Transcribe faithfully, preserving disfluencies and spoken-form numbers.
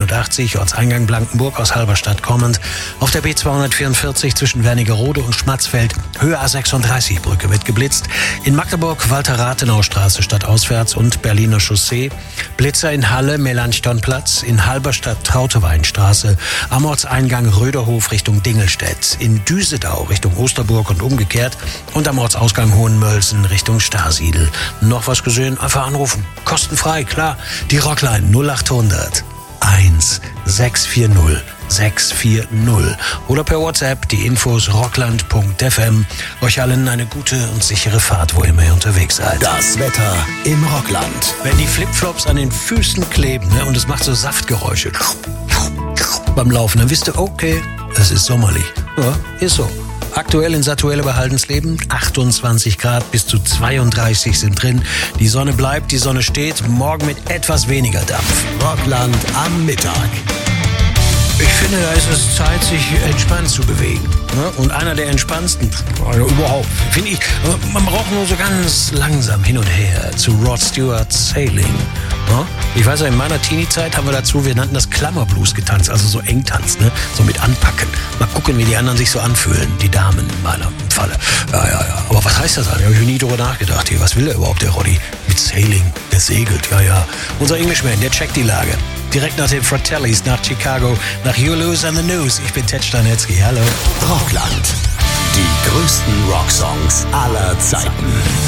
hundertachtzig, Ortseingang Blankenburg aus Halberstadt kommend. Auf der B zweihundertvierundvierzig zwischen Wernigerode und Schmatzfeld, Höhe A sechsunddreißig, Brücke wird geblitzt. In Magdeburg Walter-Rathenau-Straße stadtauswärts und Berliner Chaussee. Blitzer in Halle, Melanchthonplatz. In Halberstadt Trauteweinstraße. Am Ortseingang Röderhof Richtung Dingelstedt. In Düsedau Richtung Osterburg und umgekehrt. Und am Ortsausgang Hohenmölsen Richtung Starsiedel. Noch was gesehen? Einfach anrufen. Kostenfrei, klar. Die Rockline null achthundert eins sechs vier null sechs vier null oder per WhatsApp die Infos rockland punkt f m. Euch allen eine gute und sichere Fahrt, wo immer ihr unterwegs seid. Das Wetter im Rockland. Wenn die Flipflops an den Füßen kleben, ne, und es macht so Saftgeräusche beim Laufen, dann wisst ihr, okay, es ist sommerlich. Ja, ist so. Aktuell in Satuelle bei Haldensleben, achtundzwanzig Grad bis zu zweiunddreißig sind drin. Die Sonne bleibt, die Sonne steht, morgen mit etwas weniger Dampf. Rockland am Mittag. Ich finde, da ist es Zeit, sich entspannt zu bewegen. Ne? Und einer der entspannendsten, also überhaupt, finde ich, man braucht nur so ganz langsam hin und her zu Rod Stewart's Sailing. Ne? Ich weiß ja, in meiner Teenie-Zeit haben wir dazu, wir nannten das Klammerblues getanzt, also so Engtanz, ne? So mit Anpacken. Mal gucken, wie die anderen sich so anfühlen, die Damen in meinem Falle. Ja, ja, ja. Aber was heißt das eigentlich? Habe ich nie drüber nachgedacht. Hier, was will der überhaupt, der Roddy? Mit Sailing, der segelt, ja, ja. Unser Englishman, der checkt die Lage. Direkt nach den Fratellis, nach Chicago, nach You Lose and the News. Ich bin Ted Stanetzky, hallo. Rockland. Die größten Rocksongs aller Zeiten.